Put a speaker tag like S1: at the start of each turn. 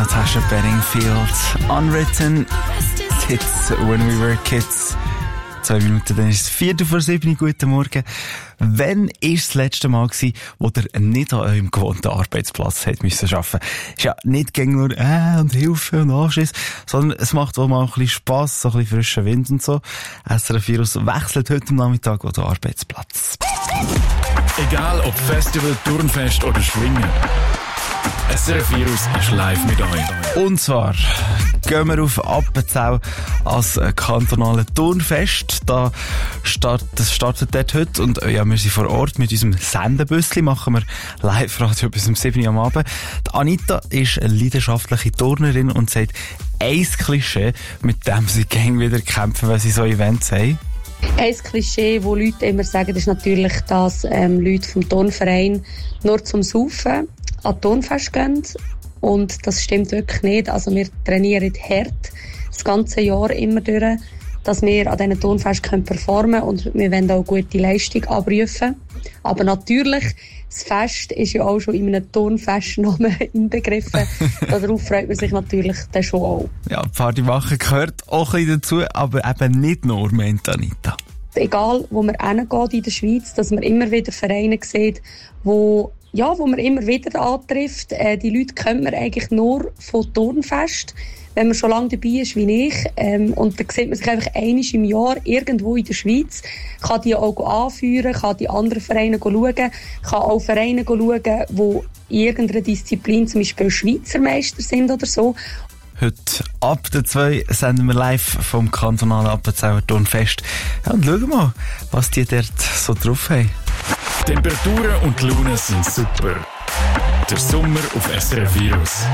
S1: Natasha Bedingfield. Unwritten Hits when we were kids. 2 Minuten, dann ist es 7:04. Guten Morgen. Wann war das letzte Mal, wo ihr nicht an eurem gewohnten Arbeitsplatz arbeiten müssen? Ist ja nicht gegen nur und Hilfe und Anschiss, sondern es macht auch mal ein bisschen Spass, so ein bisschen frischer Wind und so. SRF Virus wechselt heute am Nachmittag auch den Arbeitsplatz.
S2: Egal ob Festival, Turnfest oder Schwingen. SRF Virus ist live mit euch.
S1: Und zwar gehen wir auf Appenzell als kantonale Turnfest. Das startet dort heute. Und ja, wir sind vor Ort mit unserem Sendebüssli. Machen wir Live-Radio bis um 7 Uhr am Abend. Die Anita ist eine leidenschaftliche Turnerin und sagt ein Klischee, mit dem sie gern wieder kämpfen, wenn sie so Events haben.
S3: Ein Klischee, das Leute immer sagen, ist natürlich, dass Leute vom Turnverein nur zum Saufen an Turnfest gehen. Und das stimmt wirklich nicht. Also wir trainieren hart das ganze Jahr immer durch, dass wir an diesen Turnfesten performen können und wir wollen auch gute Leistung abrufen. Aber natürlich, das Fest ist ja auch schon in einem Turnfestnamen inbegriffen. Darauf freut man sich natürlich dann schon auch.
S1: Ja, Party machen gehört auch ein bisschen dazu, aber eben nicht nur, meint Anita.
S3: Egal, wo man hingeht in der Schweiz, dass man immer wieder Vereine sieht, wo man immer wieder antrifft. Die Leute kennt man eigentlich nur von Turnfest, wenn man schon lange dabei ist wie ich. Und dann sieht man sich einfach einmal im Jahr irgendwo in der Schweiz, kann die auch anführen, kann die anderen Vereine schauen, kann auch Vereine schauen, die in irgendeiner Disziplin zum Beispiel Schweizer Meister sind oder so.
S1: Heute ab der 2 senden wir live vom kantonalen Appenzeller Turnfest. Ja, und schauen mal, was die dort so drauf haben.
S2: Temperaturen und die Laune sind super. Der Sommer auf SRF Virus.